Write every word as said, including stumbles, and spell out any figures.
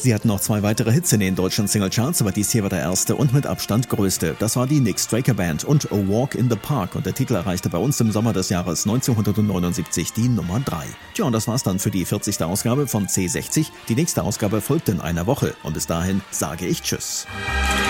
Sie hatten noch zwei weitere Hits in den deutschen Singlecharts, aber dies hier war der erste und mit Abstand größte. Das war die Nick Straker Band und A Walk in the Park und der Titel erreichte bei uns im Sommer des Jahres neunzehnhundertneunundsiebzig die Nummer drei. Tja, und das war's dann für die vierzigste Ausgabe von C sechzig. Die nächste Ausgabe folgt in einer Woche und bis dahin sage ich Tschüss.